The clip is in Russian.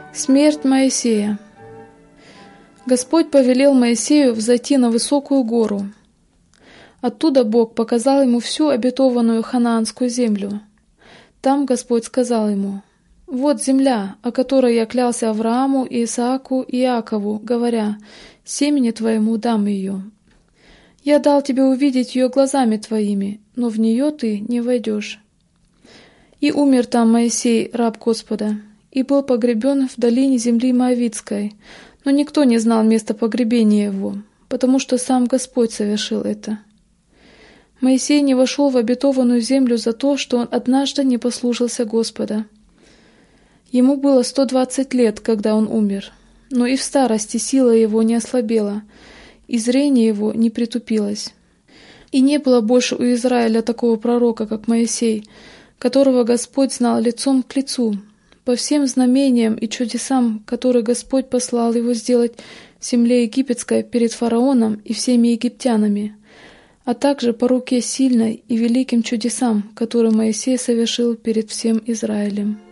Смерть Моисея. Господь повелел Моисею взойти на высокую гору. Оттуда Бог показал ему всю обетованную ханаанскую землю. Там Господь сказал ему: «Вот земля, о которой я клялся Аврааму, Исааку и Иакову, говоря: семени твоему дам ее. Я дал тебе увидеть ее глазами твоими, но в нее ты не войдешь». И умер там Моисей, раб Господа, и был погребен в долине земли Моавитской, но никто не знал места погребения его, потому что сам Господь совершил это. Моисей не вошел в обетованную землю за то, что он однажды не послушался Господа. Ему было 120 лет, когда он умер, но и в старости сила его не ослабела, и зрение его не притупилось. И не было больше у Израиля такого пророка, как Моисей, которого Господь знал лицом к лицу, по всем знамениям и чудесам, которые Господь послал его сделать в земле египетской перед фараоном и всеми египтянами, а также по руке сильной и великим чудесам, которые Моисей совершил перед всем Израилем.